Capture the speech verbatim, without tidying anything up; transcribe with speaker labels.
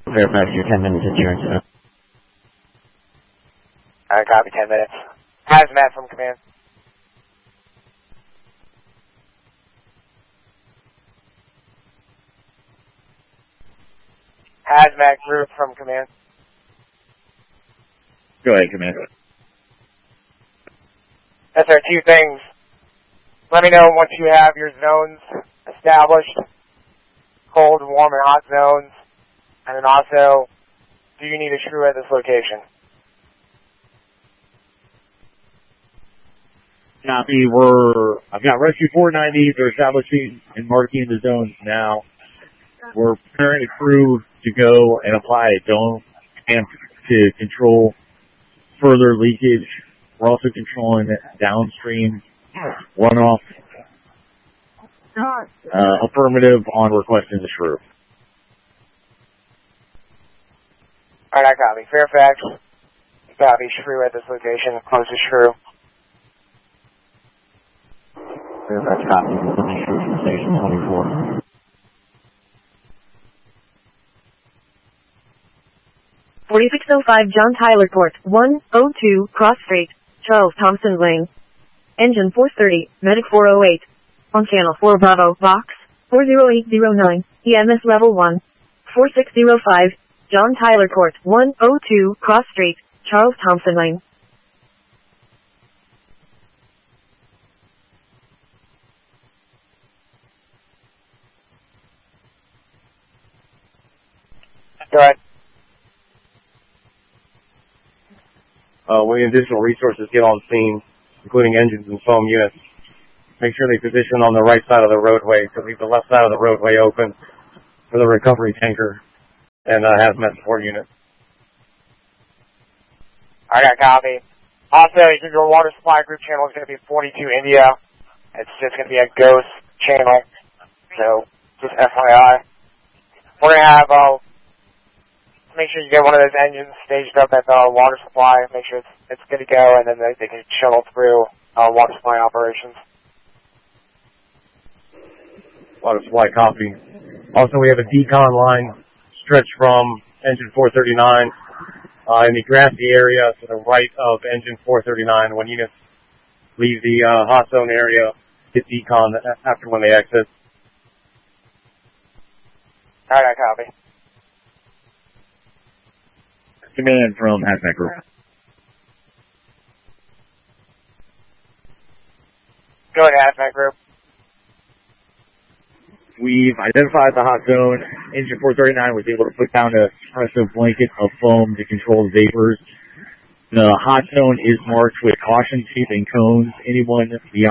Speaker 1: Fairfax, your ten minutes at your incident.
Speaker 2: Alright, copy, ten minutes. Hazmat from command. Hazmat group from command.
Speaker 1: Go ahead, command.
Speaker 2: That's our two things. Let me know once you have your zones established. Cold, warm, and hot zones. And then also, do you need a shrew at this location?
Speaker 1: Copy, we're, I've got Rescue four ninety, they're establishing and marking the zones now. We're preparing a crew to go and apply a dome and to control further leakage. We're also controlling downstream runoff. Uh, affirmative on requesting the shrew.
Speaker 2: Alright, I copy. Fairfax, copy. Shrew at this location. Closest shrew.
Speaker 1: Fairfax, copy. Shrew from station twenty-four.
Speaker 3: forty-six oh five John Tyler Court, one oh two Cross Street, Charles Thompson Lane. Engine four thirty, Medic four oh eight. On channel four Bravo, box four oh eight oh nine, E M S level one. forty-six oh five, John Tyler Court, one oh two Cross Street, Charles Thompson Lane.
Speaker 2: Go ahead.
Speaker 4: Uh, we need additional resources get on scene, including engines and foam units. Make sure they position on the right side of the roadway to leave the left side of the roadway open for the recovery tanker and uh, hazmat support unit.
Speaker 2: I got copy. Also, your water supply group channel is going to be forty-two India. It's just going to be a ghost channel. So, just F Y I. We're going to have, uh, make sure you get one of those engines staged up at the water supply. Make sure it's, it's good to go, and then they, they can shuttle through uh, water supply operations.
Speaker 4: Water supply copy. Also, we have a decon line stretched from engine four thirty-nine uh, in the grassy area to the right of engine four thirty-nine. When units leave the uh, hot zone area, hit decon after when they exit.
Speaker 2: All right, copy.
Speaker 1: Command from hazmat group.
Speaker 2: Go ahead, hazmat group.
Speaker 1: We've identified the hot zone. Engine four thirty-nine was able to put down a suppressive blanket of foam to control the vapors. The hot zone is marked with caution tape and cones. Anyone beyond